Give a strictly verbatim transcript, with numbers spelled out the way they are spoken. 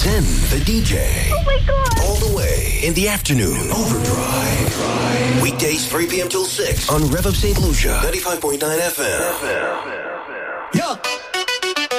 Zen, the D J. Oh my God. All the way in the afternoon. Overdrive. Weekdays three p.m. till six on Rev of Saint Lucia. ninety-five point nine F M. Yeah.